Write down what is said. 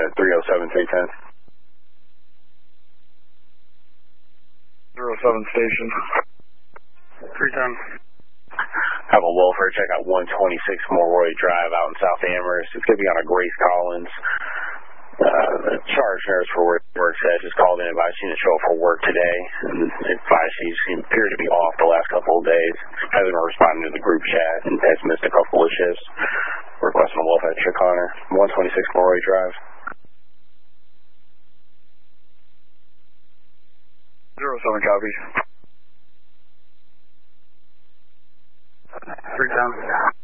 at 307, 310. 07 station. 310. Have a welfare check at 126 Mulroy Drive out in South Amherst. It's going to be on a Grace Collins. The charge nurse for work said just called in advised she didn't show up for work today and advised she appeared to be off the last couple of days. Hasn't been responding to the group chat and has missed a couple of shifts. Requesting a welfare check on her. 126 Mulroy Drive. 07 copy. 310.